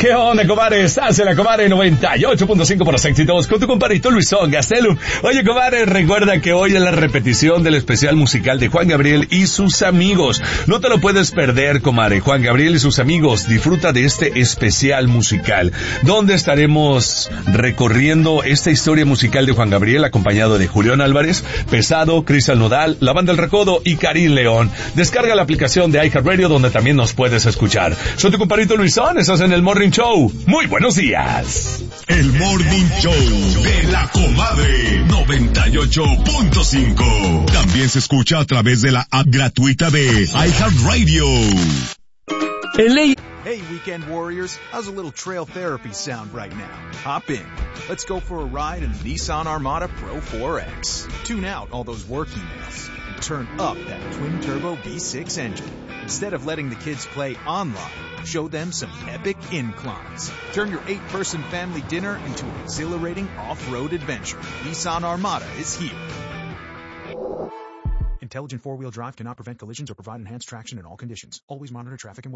¿Qué onda, compadre? Estás en la compadre 98.5 por los éxitos con tu compadrito Luisón Gastelum. Oye, compadre, recuerda que hoy es la repetición del especial musical de Juan Gabriel y sus amigos. No te lo puedes perder, comadre. Juan Gabriel y sus amigos. Disfruta de este especial musical, donde estaremos recorriendo esta historia musical de Juan Gabriel, acompañado de Julián Álvarez, Pesado, Cristian Nodal, La Banda El Recodo y Karim León. Descarga la aplicación de iHeartRadio, donde también nos puedes escuchar. Soy tu compadrito Luisón, estás en el Morning Show. Muy buenos días. El Morning Show de la comadre 98.5. También se escucha a través de la app gratuita de iHeartRadio. Hey, weekend warriors, how's a little trail therapy sound right now? Hop in. Let's go for a ride in the Nissan Armada Pro 4X. Tune out all those work emails and turn up that twin-turbo V6 engine. Instead of letting the kids play online, show them some epic inclines. Turn your 8-person family dinner into an exhilarating off-road adventure. Nissan Armada is here. Intelligent four-wheel drive cannot prevent collisions or provide enhanced traction in all conditions. Always monitor traffic and